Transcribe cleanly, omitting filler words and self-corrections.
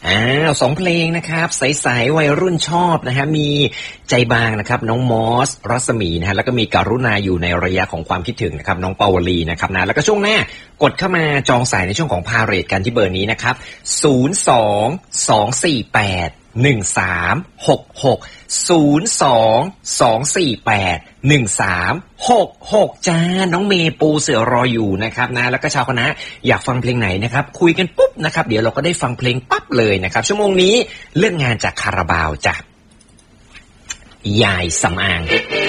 สองเพลงนะครับใสๆวัยรุ่นชอบนะฮะมีใจบางนะครับน้องมอสรัศมีนะฮะแล้วก็มีกรุณาอยู่ในระยะของความคิดถึงนะครับน้องปาวลีนะครับนะแล้วก็ช่วงหน้ากดเข้ามาจองสายในช่วงของพาเรดกันที่เบอร์นี้นะครับ02-248-1366 02-248-1366จ้าน้องเมย์ปูเสือรออยู่นะครับนะแล้วก็ชาวคณะอยากฟังเพลงไหนนะครับคุยกันปุ๊บนะครับเดี๋ยวเราก็ได้ฟังเพลงปั๊บเลยนะครับชั่วโมงนี้เลือกงานจากคาราบาวจ้ะยายสำอาง